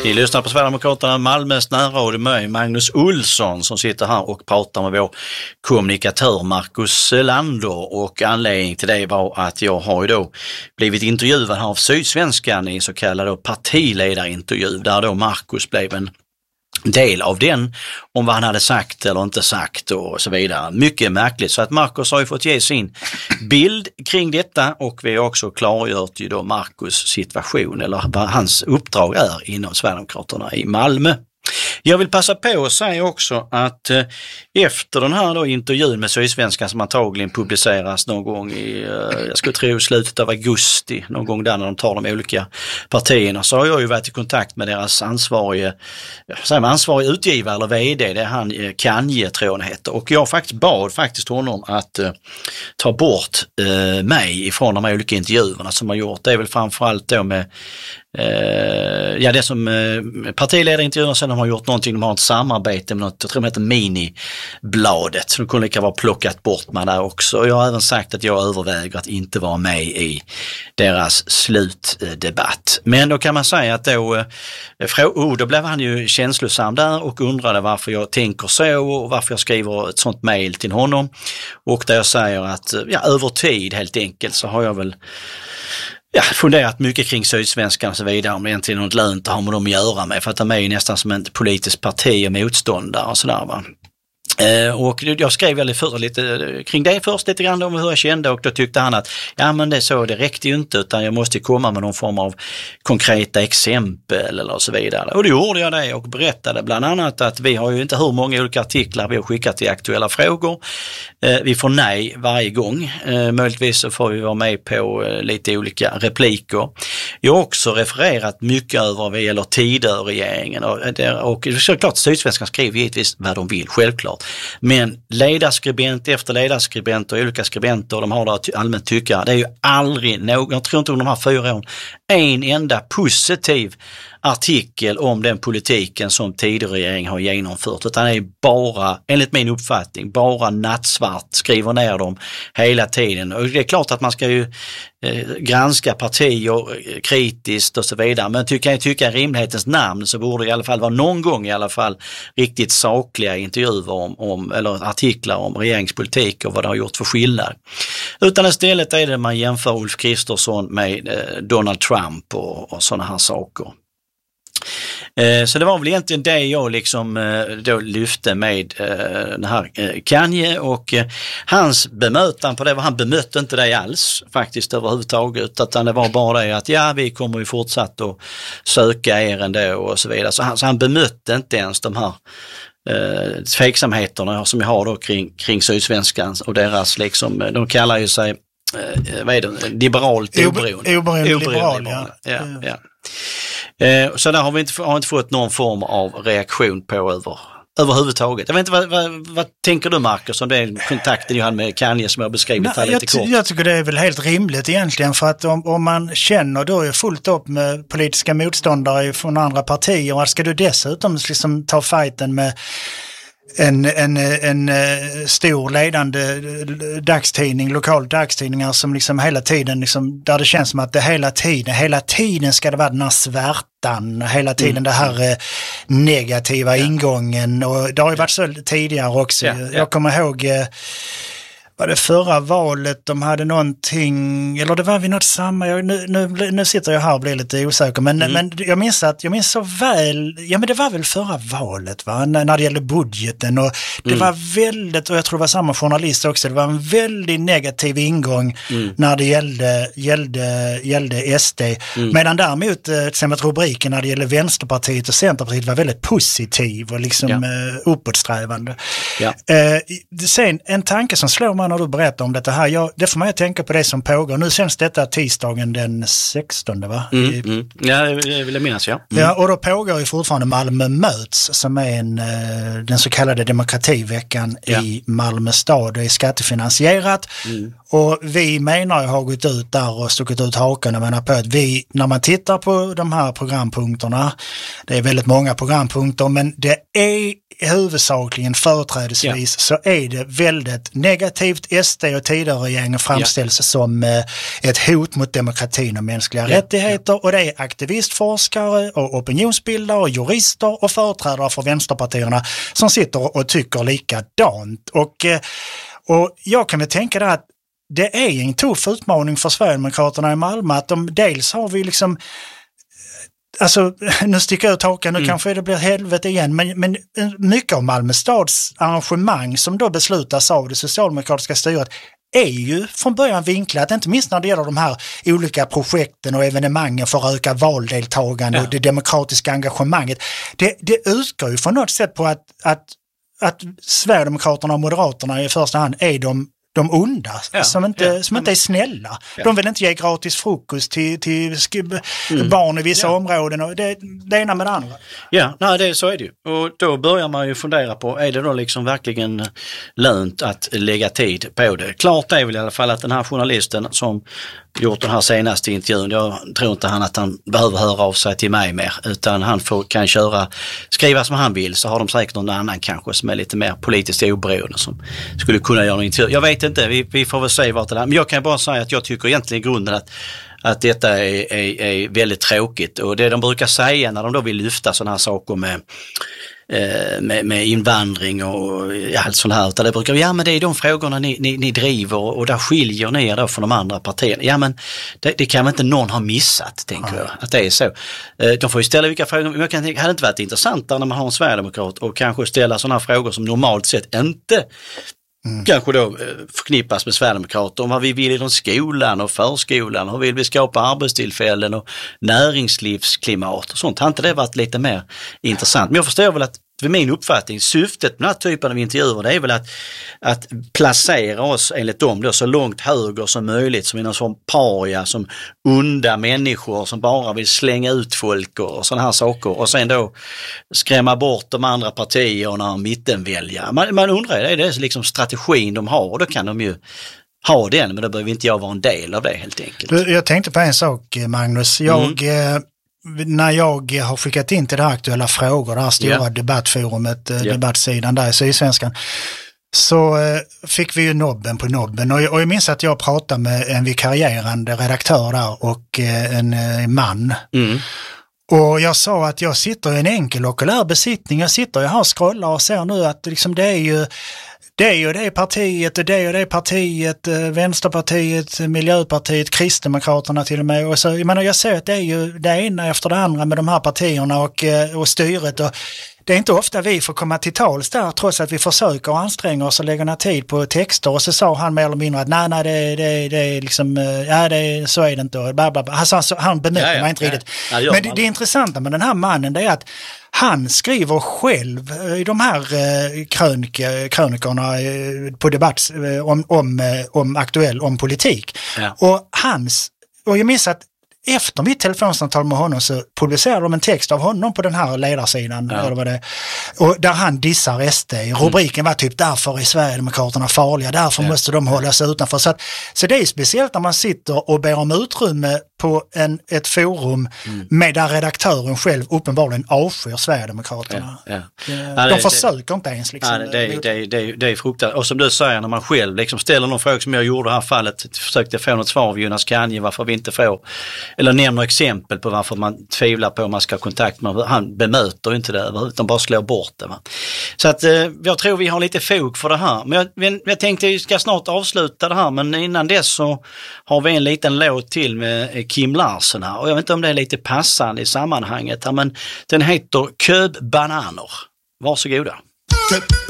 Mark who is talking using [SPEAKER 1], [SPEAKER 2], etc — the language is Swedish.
[SPEAKER 1] Ni lyssnar på Sverigedemokraterna, Malmös närradio med Magnus Olsson som sitter här och pratar med vår kommunikatör Marcus Lander, och anledningen till det var att jag har ju då blivit intervjuad av Sydsvenskan i så kallad partiledarintervju där då Marcus blev en del av den om vad han hade sagt eller inte sagt och så vidare. Mycket märkligt, så att Marcus har ju fått ge sin bild kring detta, och vi har också klargjort ju då Marcus situation eller vad hans uppdrag är inom Sverigedemokraterna i Malmö. Jag vill passa på att säga också att efter den här då intervjun med Sydsvenskan som antagligen publiceras någon gång i, jag skulle tro slutet av augusti, någon gång där när de tar de olika partierna, så har jag ju varit i kontakt med deras ansvarige utgivare eller vd, det är han Kanye tror jag han heter, och jag bad faktiskt honom att ta bort mig ifrån de olika intervjuerna som har gjort. Det är väl framförallt då med det som partiledarintervjuerna, sen de har gjort någonting, de har ett samarbete med något, jag tror det heter Minibladet, så de kunde lika vara plockat bort med där också. Jag har även sagt att jag överväger att inte vara med i deras slutdebatt. Men då kan man säga att då blev han ju känslosam där och undrade varför jag tänker så och varför jag skriver ett sånt mejl till honom, och där jag säger att över tid helt enkelt så har jag väl funderat mycket kring Sydsvenskan och så vidare, om det egentligen något lönt att ha med dem att göra med, för att de är ju nästan som ett politiskt parti och motståndare och sådär va. Och jag skrev väl lite kring det först lite grann om hur jag kände, och då tyckte han att men det är så, det räckte ju inte, utan jag måste komma med någon form av konkreta exempel eller så vidare. Och då gjorde jag det och berättade bland annat att vi har ju inte hur många olika artiklar vi har skickat till aktuella frågor. Vi får nej varje gång. Möjligtvis så får vi vara med på lite olika repliker. Jag har också refererat mycket över vad gäller Tidöregeringen och såklart Sydsvenskan skriver givetvis vad de vill, självklart. Men ledarskribent efter ledarskribent och olika skribenter, de har det allmänt tycka, det är ju aldrig någon, jag tror inte om de här 4 åren, en enda positiv artikel om den politiken som Tidöregeringen har genomfört, utan det är bara, enligt min uppfattning, bara nattsvart, skriver ner dem hela tiden. Och det är klart att man ska ju granska partier kritiskt och så vidare, men tycker i rimlighetens namn så borde det i alla fall vara någon gång i alla fall riktigt sakliga intervjuer om eller artiklar om regeringspolitik och vad det har gjort för skillnad. Utan istället är det man jämför Ulf Kristersson med Donald Trump och sådana här saker. Så det var väl egentligen det jag liksom då lyfte med den här Kanye, och hans bemötan på det var, han bemötte inte det alls faktiskt överhuvudtaget, utan det var bara det att vi kommer ju fortsatt att söka er ändå och så vidare. Så han bemötte inte ens de här tveksamheterna som jag har då kring Sydsvenskan och deras liksom, de kallar ju sig vad är det? Liberalt oberoende liberal. Ja. Så där har vi inte fått någon form av reaktion på överhuvudtaget. Jag vet inte, vad tänker du Marcus om den kontakten du hade med Kanye som jag beskrivit här lite kort? Jag tycker det är väl helt rimligt egentligen, för att om man känner då är fullt upp med politiska motståndare från andra partier, och ska du dessutom liksom ta fighten med en stor ledande dagstidning, lokal dagstidningar som liksom hela tiden liksom, där det känns som att det hela tiden ska det vara den här svärtan, hela tiden det här negativa ingången, och det har ju varit så tidigare också. Jag kommer ihåg var det förra valet de hade någonting, eller det var vid något samma, nu sitter jag här och blir lite osäker, men jag minns så väl, men det var väl förra valet va, när det gällde budgeten, och det var väldigt, och jag tror det var samma journalist också, det var en väldigt negativ ingång när det gällde SD, medan däremot till exempel rubriken när det gällde Vänsterpartiet och Centerpartiet var väldigt positiv och liksom uppåtsträvande. Sen en tanke som slår man när du berättar om detta här, det får man ju tänka på det som pågår. Nu känns detta tisdagen den 16, va?
[SPEAKER 2] Ja, det vill jag minnas,
[SPEAKER 1] Ja, och då pågår ju fortfarande Malmö möts, som är den så kallade demokrativeckan i Malmö stad. Det är skattefinansierat. Och vi menar jag har gått ut där och stuckit ut hakan och menar på att när man tittar på de här programpunkterna, det är väldigt många programpunkter, men det är huvudsakligen företrädesvis så är det väldigt negativt
[SPEAKER 3] definitivt SD och tidigare regeringen framställs som ett hot mot demokratin och mänskliga rättigheter, och det är aktivistforskare och opinionsbildare och jurister och företrädare för vänsterpartierna som sitter och tycker likadant. Och jag kan väl tänka det att det är en tuff utmaning för Sverigedemokraterna i Malmö, att dels har vi liksom, alltså nu sticker jag ut hakan, nu kanske det blir helvete igen, men mycket av Malmö stads arrangemang som då beslutas av det socialdemokratiska styret är ju från början vinklat, inte minst när det gäller de här olika projekten och evenemangen för att öka valdeltagande och det demokratiska engagemanget. Det utgår ju från något sätt på att Sverigedemokraterna och Moderaterna i första hand är de onda, som inte är snälla. De vill inte ge gratis frukost till barn i vissa områden, och det ena med det andra.
[SPEAKER 1] Ja, så är det ju. Och då börjar man ju fundera på, är det då liksom verkligen lönt att lägga tid på det? Klart är väl i alla fall att den här journalisten som gjort den här senaste intervjun, jag tror inte att han behöver höra av sig till mig mer, utan han kan skriva som han vill, så har de säkert någon annan kanske som är lite mer politiskt oberoende som skulle kunna göra en intervju. Jag vet inte, vi får väl se vart det är. Men jag kan bara säga att jag tycker egentligen i grunden att detta är väldigt tråkigt, och det de brukar säga när de då vill lyfta sådana här saker med invandring och allt sånt här, utan det brukar men det är de frågorna ni driver, och där skiljer ni er då från de andra partierna. Ja, men det kan väl inte någon ha missat, tänker jag, att det är så. De får ju ställa vilka frågor, men jag kan tänka, hade det inte varit intressantare när man har en sverigedemokrat och kanske ställa sådana här frågor som normalt sett inte kanske då förknippas med Sverigedemokrater, om vad vi vill inom skolan och förskolan, hur vill vi skapa arbetstillfällen och näringslivsklimat och sånt. Har inte det varit lite mer intressant? Men jag förstår väl att, för min uppfattning, syftet med den här typen av intervjuer, det är väl att placera oss enligt dem då så långt höger som möjligt, som någon som paria, som onda människor som bara vill slänga ut folk och sådana här saker, och sen då skrämma bort de andra partierna och mittenväljare. Man undrar, är det liksom strategin de har, och då kan de ju ha den, men då behöver inte jag vara en del av det helt enkelt.
[SPEAKER 3] Jag tänkte på en sak, Magnus. När jag har skickat in till det här aktuella frågor, det här stora debattforumet, debattsidan där i Sydsvenskan, så fick vi ju nobben på nobben. Och jag minns att jag pratade med en vikarierande redaktör där och en man. Och jag sa att jag sitter i en enkel okulär besittning. Jag sitter här och scrollar och ser nu att liksom det är ju det partiet och det partiet, Vänsterpartiet, Miljöpartiet, Kristdemokraterna till och med. Och så, jag ser att det är ju det ena efter det andra med de här partierna och styret. Och det är inte ofta vi får komma till tals där, trots att vi försöker och anstränger oss och lägger ner tid på texter. Och så sa han mer eller mindre att nej, det är liksom, så är det inte. Och bla, bla, bla. Han bemöter mig inte riktigt. Men det intressanta med den här mannen, det är att han skriver själv i de här krönikorna på debatt om politik. Ja. Och jag minns att efter mitt telefonsamtal med honom så publicerade de en text av honom på den här ledarsidan, eller vad det, och där han dissar SD. Rubriken var typ därför är Sverigedemokraterna farliga, därför måste de hållas utanför. Så det är speciellt när man sitter och ber om utrymme på ett forum med där redaktören själv uppenbarligen avskyr Sverigedemokraterna. De försöker inte ens liksom.
[SPEAKER 1] Det är fruktansvärt. Och som du säger, när man själv liksom ställer någon fråga som jag gjorde i det här fallet, försökte få något svar av Jonas Kanje varför vi inte får, eller nämner exempel på varför man tvivlar på om man ska ha kontakt med. Han bemöter ju inte det, utan bara slår bort det. Va? Så att jag tror vi har lite fog för det här. Men jag tänkte att vi ska snart avsluta det här, men innan dess så har vi en liten låt till med Kim Larsen här. Och jag vet inte om det är lite passande i sammanhanget här, men den heter Köp bananer. Varsågoda.